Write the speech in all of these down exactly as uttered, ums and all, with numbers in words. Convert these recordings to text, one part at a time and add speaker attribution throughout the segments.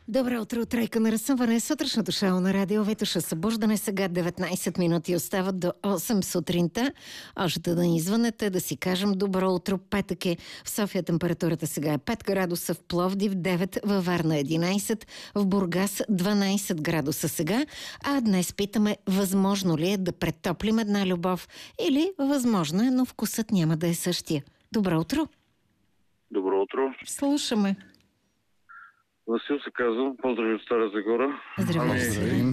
Speaker 1: Добро утро, тройка на разсъмване. Сутрешното шоу на радио Витоша събуждане. Сега деветнайсет минути остават до осем сутринта. Още да ни звънете, да си кажем добро утро. Петък е. В София температурата сега е пет градуса, в Пловдив девет, във Варна единайсет, в Бургас дванайсет градуса сега. А днес питаме, възможно ли е да претоплим една любов или възможно е, но вкусът няма да е същия. Добро утро.
Speaker 2: Добро утро.
Speaker 1: Слушаме.
Speaker 2: Васил се казвам. Поздрави от Стара Загора.
Speaker 1: Здравей.
Speaker 2: Ами,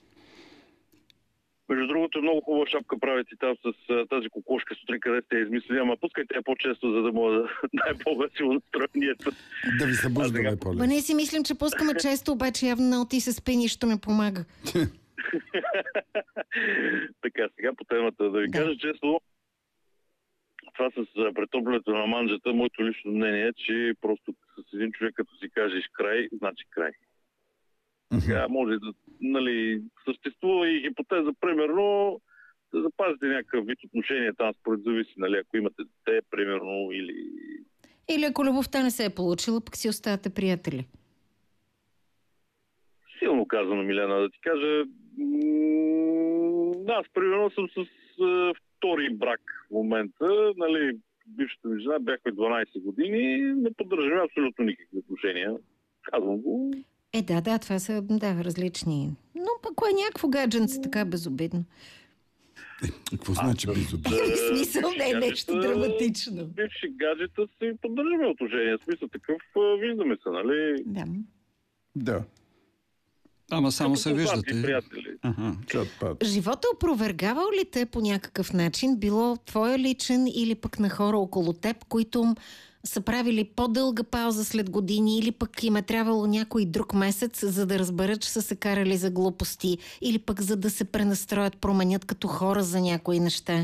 Speaker 2: между другото, много хубава шапка правите там с а, тази кокошка сутрин, къде сте измислили, ама пускайте я по-често, за да мога да дай по-весело настроението.
Speaker 3: Да ви събуждаме по-лесно.
Speaker 1: Ма ние си мислим, че пускаме често, обаче явно много ти се спи, нищо не помага.
Speaker 2: Така, сега по темата да ви
Speaker 1: Да.
Speaker 2: кажа честно, това с претоплянето на манджата, моето лично мнение е, че просто с един човек, като си кажеш край, значи край. Сега може да, нали, съществува и хипотеза, примерно, да запазите някакъв вид отношение там, според зависи, нали, ако имате дете, примерно, или...
Speaker 1: Или ако любовта не се е получила, пък си оставате приятели.
Speaker 2: Силно казано, Милена, да ти кажа, м- аз примерно съм с а, втори брак в момента, нали, бившата ми жена, бяхме дванайсет години, не поддържаме абсолютно никакви отношения. Казвам го.
Speaker 1: Е, да, да, това са да, различни. Но пък кое е някакво гадженце, така безобидно.
Speaker 3: Какво значи безобидно?
Speaker 1: В смисъл не е
Speaker 2: гаджета,
Speaker 1: нещо драматично.
Speaker 2: Бивши гаджета си поддържаме отношения. В смисъл такъв, а, виждаме се, нали?
Speaker 1: Да.
Speaker 3: Да,
Speaker 4: Ама само
Speaker 2: Като
Speaker 4: се
Speaker 2: познати
Speaker 4: виждате.
Speaker 2: приятели.
Speaker 4: Ага.
Speaker 3: чат-пат.
Speaker 1: Живота опровергавал ли те по някакъв начин, било твоя личен или пък на хора около теб, които м- са правили по-дълга пауза след години или пък им е трябвало някой друг месец, за да разберат, че са се карали за глупости или пък за да се пренастроят, променят като хора за някои неща?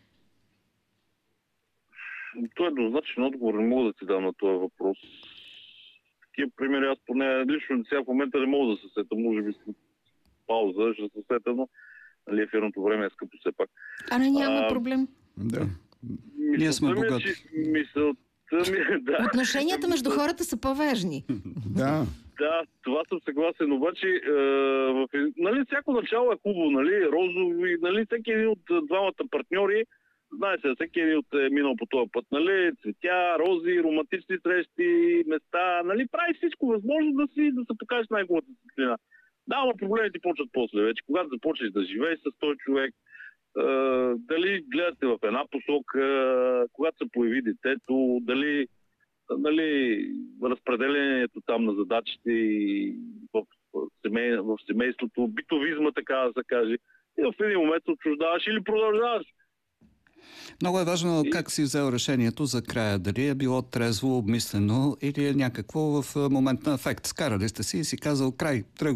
Speaker 2: Това е еднозначен отговор, не мога да ти дам на този въпрос. Такива примери аз поне лично сега в момента не мога да се сета, може би след пауза ще се сета, но нали, ефирното време е скъпо все пак.
Speaker 1: А не, няма
Speaker 2: А,
Speaker 1: проблем.
Speaker 3: Да.
Speaker 4: Ние сме
Speaker 2: Мисълта ми е,
Speaker 4: богати.
Speaker 2: че- Мисълта ми е, да.
Speaker 1: Отношенията между хората са по-важни.
Speaker 3: Да.
Speaker 2: Да, това съм съгласен, обаче е, в, нали, всяко начало е хубаво, нали, розови, нали, всеки един от е, двамата партньори, знаете, всеки един от е минал по този път, нали, цветя, рози, романтични срещи, места, нали, прави всичко възможно да си, да се покажеш най-хубавата светлина. Да, ама проблемите почват после вече, когато започнеш да живееш с този човек, е, дали гледате в една посока, когато се появи детето, дали нали, разпределението там на задачите и в, в, семей, в семейството, битовизма, така да се каже. И в един момент се отчуждаваш или продължаваш.
Speaker 4: Много е важно
Speaker 2: И-
Speaker 4: как си взел решението за края. Дали е било трезво, обмислено или е някакво в момент на афект. Скарали сте си и си казал край, тръгвам.